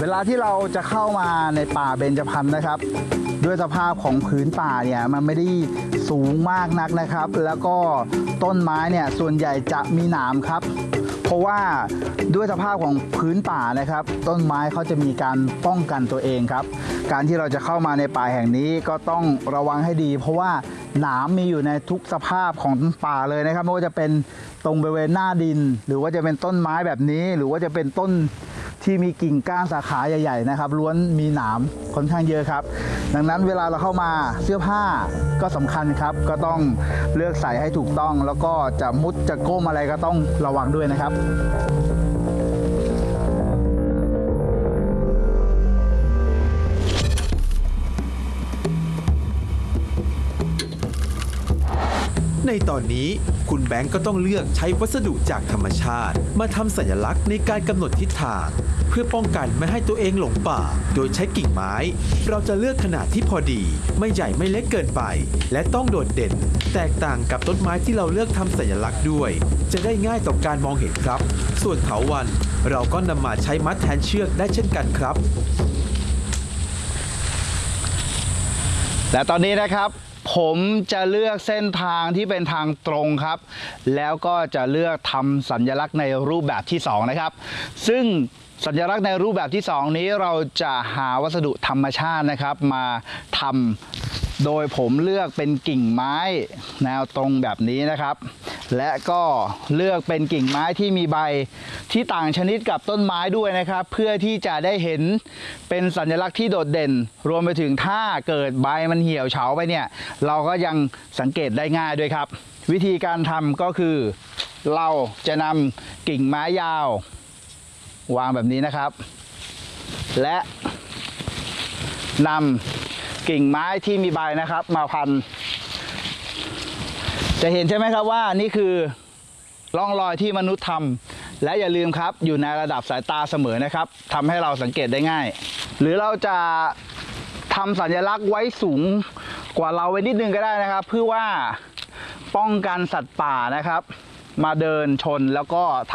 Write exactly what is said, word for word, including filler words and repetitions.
ลาที่เราจะเข้ามาในป่าเบญจพรรณนะครับด้วยสภาพของพื้นป่าเนี่ยมันไม่ได้สูงมากนักนะครับแล้วก็ต้นไม้เนี่ยส่วนใหญ่จะมีหนามครับเพราะว่าด้วยสภาพของพื้นป่านะครับต้นไม้เขาจะมีการป้องกันตัวเองครับการที่เราจะเข้ามาในป่าแห่งนี้ก็ต้องระวังให้ดีเพราะว่าหนามมีอยู่ในทุกสภาพของป่าเลยนะครับไม่ว่าจะเป็นตรงบริเวณหน้าดินหรือว่าจะเป็นต้นไม้แบบนี้หรือว่าจะเป็นต้นที่มีกิ่งก้านสาขาใหญ่ๆนะครับล้วนมีหนามค่อนข้างเยอะครับดังนั้นเวลาเราเข้ามาเสื้อผ้าก็สำคัญครับก็ต้องเลือกใส่ให้ถูกต้องแล้วก็จะมุดจะก้มอะไรก็ต้องระวังด้วยนะครับในตอนนี้คุณแบงก์ก็ต้องเลือกใช้วัสดุจากธรรมชาติมาทำสัญลักษณ์ในการกำหนดทิศทางเพื่อป้องกันไม่ให้ตัวเองหลงป่าโดยใช้กิ่งไม้เราจะเลือกขนาดที่พอดีไม่ใหญ่ไม่เล็กเกินไปและต้องโดดเด่นแตกต่างกับต้นไม้ที่เราเลือกทำสัญลักษณ์ด้วยจะได้ง่ายต่อการมองเห็นครับส่วนเถาวัลย์เราก็นำมาใช้มัดแทนเชือกได้เช่นกันครับและตอนนี้นะครับผมจะเลือกเส้นทางที่เป็นทางตรงครับแล้วก็จะเลือกทำสัญลักษณ์ในรูปแบบที่สองนะครับซึ่งสัญลักษณ์ในรูปแบบที่สองนี้เราจะหาวัสดุธรรมชาตินะครับมาทำโดยผมเลือกเป็นกิ่งไม้แนวตรงแบบนี้นะครับและก็เลือกเป็นกิ่งไม้ที่มีใบที่ต่างชนิดกับต้นไม้ด้วยนะครับเพื่อที่จะได้เห็นเป็นสัญลักษณ์ที่โดดเด่นรวมไปถึงถ้าเกิดใบมันเหี่ยวเฉาไปเนี่ยเราก็ยังสังเกตได้ง่ายด้วยครับวิธีการทำก็คือเราจะนำกิ่งไม้ยาววางแบบนี้นะครับและนำกิ่งไม้ที่มีใบนะครับมาพันจะเห็นใช่ไหมครับว่านี่คือร่องรอยที่มนุษย์ทำและอย่าลืมครับอยู่ในระดับสายตาเสมอนะครับทำให้เราสังเกตได้ง่ายหรือเราจะทำสัญลักษณ์ไว้สูงกว่าเราไว้นิดนึงก็ได้นะครับเพื่อว่าป้องกันสัตว์ป่านะครับมาเดินชนแล้วก็ท